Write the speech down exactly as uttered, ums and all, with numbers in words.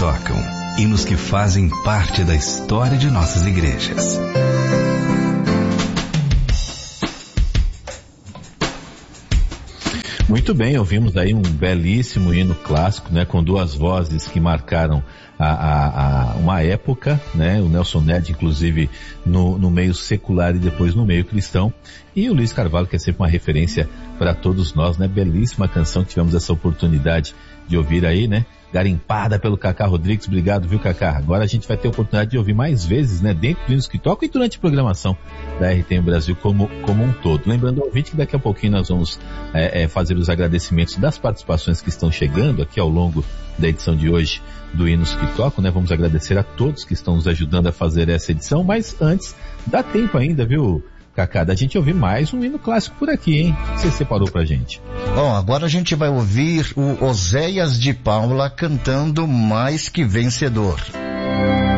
tocam, hinos que fazem parte da história de nossas igrejas. Muito bem, ouvimos aí um belíssimo hino clássico, né, com duas vozes que marcaram a, a, a uma época, né, o Nelson Ned, inclusive, no, no meio secular e depois no meio cristão, e o Luiz Carvalho, que é sempre uma referência para todos nós, né, belíssima canção que tivemos essa oportunidade de ouvir aí, né, garimpada pelo Cacá Rodrigues. Obrigado, viu, Cacá? Agora a gente vai ter a oportunidade de ouvir mais vezes, né, dentro do Hinos que Tocam e durante a programação da R T M Brasil como, como um todo. Lembrando ao ouvinte que daqui a pouquinho nós vamos é, é, fazer os agradecimentos das participações que estão chegando aqui ao longo da edição de hoje do Hinos que Tocam, né? Vamos agradecer a todos que estão nos ajudando a fazer essa edição, mas antes, dá tempo ainda, viu, Cacá, da gente ouvir mais um hino clássico por aqui, hein? Que você separou pra gente. Bom, agora a gente vai ouvir o Oséias de Paula cantando Mais Que Vencedor.